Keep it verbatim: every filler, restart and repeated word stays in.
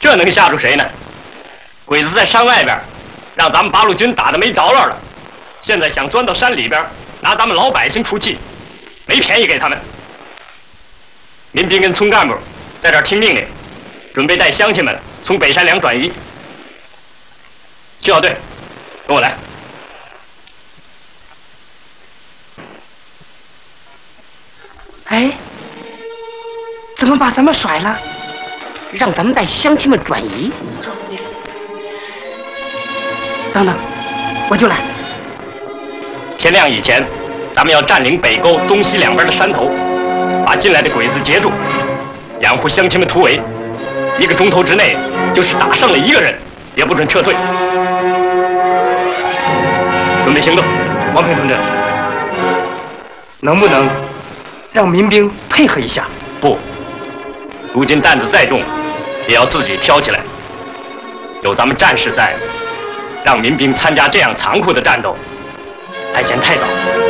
这能吓住谁呢？鬼子在山外边，让咱们八路军打得没着落了，现在想钻到山里边，拿咱们老百姓出气，没便宜给他们。民兵跟村干部在这儿听命令，准备带乡亲们从北山梁转移。区小队，跟我来。 哎，怎么把咱们甩了？让咱们带乡亲们转移？等等，我就来。 天亮以前，咱们要占领北沟东西两边的山头，把进来的鬼子截住，掩护乡亲们突围。一个钟头之内，就是打胜了一个人，也不准撤退。准备行动， 王平同志，能不能让民兵配合一下？ 不，如今担子再重，也要自己挑起来。有咱们战士在，让民兵参加这样残酷的战斗，还嫌太早。